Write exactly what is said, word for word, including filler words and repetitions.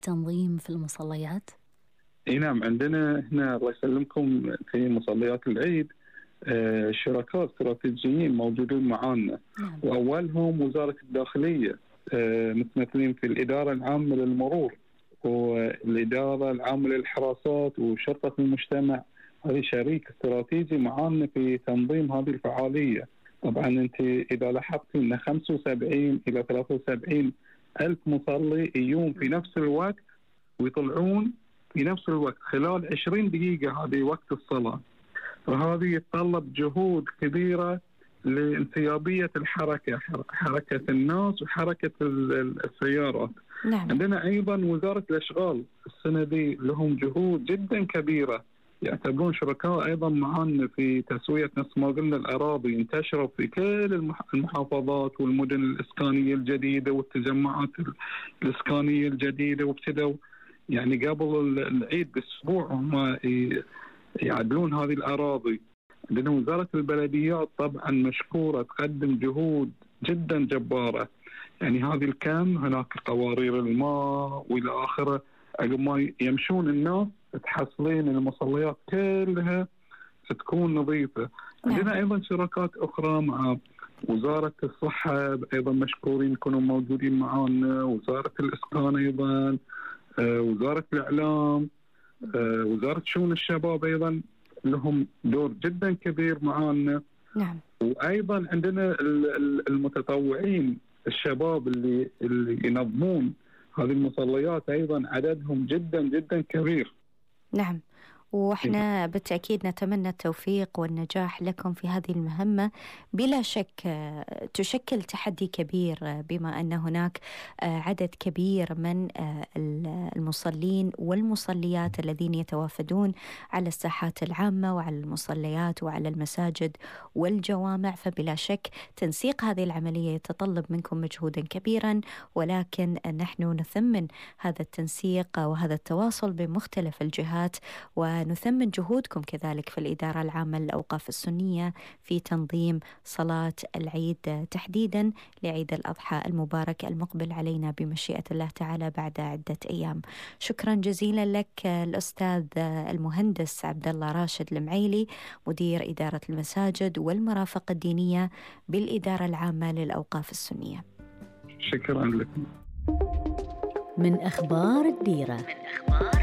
تنظيم في المصليات؟ اي نعم، عندنا هنا الله يسلمكم في مصليات العيد آه، شركاء استراتيجيين موجودين معانا. نعم. وأولهم وزارة الداخلية، آه، متمثلين في الإدارة العامة للمرور والإدارة العامة للحراسات وشرطة المجتمع. هذه شريك استراتيجي معانا في تنظيم هذه الفعالية. طبعا أنت إذا لاحظتي أن خمسة وسبعين إلى ثلاثة وسبعين ألف مصلي يوم في نفس الوقت ويطلعون في نفس الوقت خلال عشرين دقيقة، هذه وقت الصلاة. وهذه يتطلب جهود كبيرة لانسيابية الحركة، حركة الناس وحركة السيارات. نعم. عندنا أيضا وزارة الأشغال السنة دي لهم جهود جدا كبيرة، يعتبرون شركاء أيضا معنا في تسوية نفس ما قلنا الأراضي، انتشروا في كل المحافظات والمدن الإسكانية الجديدة والتجمعات الإسكانية الجديدة، وابتدوا يعني قبل العيد بأسبوع هم يعدلون هذه الأراضي. عندنا وزارة البلديات طبعا مشكورة، تقدم جهود جدا جبارة. يعني هذه الكم هناك قوارير الماء والى اخره، عقب ما يمشون الناس تحصلين المصليات كلها تكون نظيفة. عندنا ايضا شركات اخرى مع وزارة الصحة ايضا مشكورين يكونوا موجودين معنا، وزارة الاسكان ايضا، آه وزارة الاعلام، آه وزارة شؤون الشباب ايضا لهم دور جدا كبير معنا. نعم. وايضا عندنا المتطوعين الشباب اللي اللي ينظمون هذه المصليات ايضا عددهم جدا جدا كبير. نعم، وإحنا بالتأكيد نتمنى التوفيق والنجاح لكم في هذه المهمة. بلا شك تشكل تحدي كبير بما أن هناك عدد كبير من المصلين والمصليات الذين يتوافدون على الساحات العامة وعلى المصليات وعلى المساجد والجوامع، فبلا شك تنسيق هذه العملية يتطلب منكم مجهودا كبيرا، ولكن نحن نثمن هذا التنسيق وهذا التواصل بمختلف الجهات، و نثمن جهودكم كذلك في الإدارة العامة للأوقاف السنية في تنظيم صلاة العيد تحديدا لعيد الأضحى المبارك المقبل علينا بمشيئة الله تعالى بعد عدة أيام. شكرا جزيلا لك الأستاذ المهندس عبد الله راشد المعيلي، مدير إدارة المساجد والمرافق الدينية بالإدارة العامة للأوقاف السنية. شكرا لكم. من أخبار الديرة.